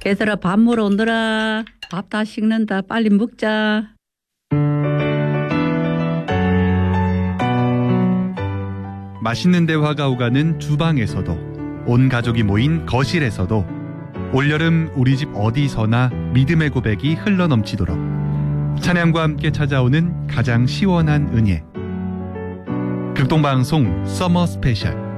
걔들아 밥 먹으러 온더라. 밥 다 식는다. 빨리 먹자. 맛있는 대화가 오가는 주방에서도, 온 가족이 모인 거실에서도, 올여름 우리 집 어디서나 믿음의 고백이 흘러넘치도록 찬양과 함께 찾아오는 가장 시원한 은혜. 극동방송 서머 스페셜.